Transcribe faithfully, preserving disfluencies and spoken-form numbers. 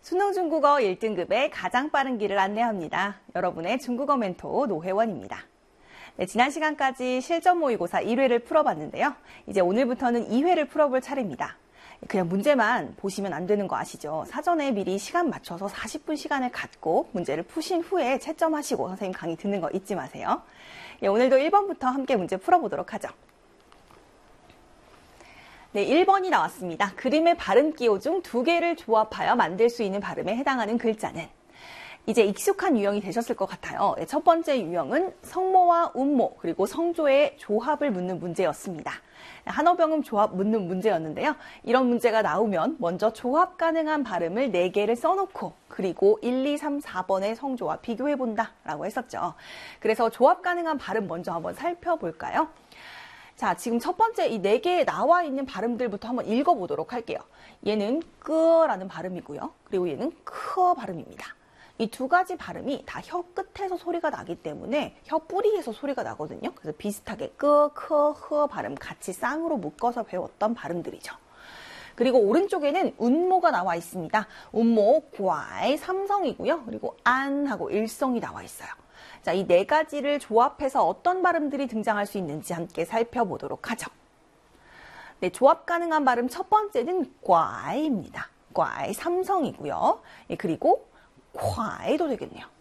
수능 중국어 일 등급의 가장 빠른 길을 안내합니다. 여러분의 중국어 멘토 노회원입니다. 네, 지난 시간까지 실전 모의고사 일 회를 풀어봤는데요. 이제 오늘부터는 이 회를 풀어볼 차례입니다. 그냥 문제만 보시면 안 되는 거 아시죠? 사전에 미리 시간 맞춰서 사십 분 시간을 갖고 문제를 푸신 후에 채점하시고 선생님 강의 듣는 거 잊지 마세요. 예, 오늘도 일 번부터 함께 문제 풀어보도록 하죠. 네, 일 번이 나왔습니다. 그림의 발음 기호 중 두 개를 조합하여 만들 수 있는 발음에 해당하는 글자는? 이제 익숙한 유형이 되셨을 것 같아요. 첫 번째 유형은 성모와 운모 그리고 성조의 조합을 묻는 문제였습니다. 한어병음 조합 묻는 문제였는데요. 이런 문제가 나오면 먼저 조합 가능한 발음을 네 개를 써놓고 그리고 일, 이, 삼, 사 번의 성조와 비교해본다 라고 했었죠. 그래서 조합 가능한 발음 먼저 한번 살펴볼까요? 자, 지금 첫 번째 이 네 개에 나와 있는 발음들부터 한번 읽어보도록 할게요. 얘는 끄라는 발음이고요. 그리고 얘는 크 발음입니다. 이 두 가지 발음이 다 혀 끝에서 소리가 나기 때문에 혀 뿌리에서 소리가 나거든요. 그래서 비슷하게 끄, 크, 흐 발음 같이 쌍으로 묶어서 배웠던 발음들이죠. 그리고 오른쪽에는 운모가 나와 있습니다. 운모, 꽌, 삼성이고요. 그리고 안하고 일성이 나와 있어요. 자, 이 네 가지를 조합해서 어떤 발음들이 등장할 수 있는지 함께 살펴보도록 하죠. 네, 조합 가능한 발음 첫 번째는 꽌입니다. 꽌, 삼성이고요. 예, 그리고 콰에도 되겠네요.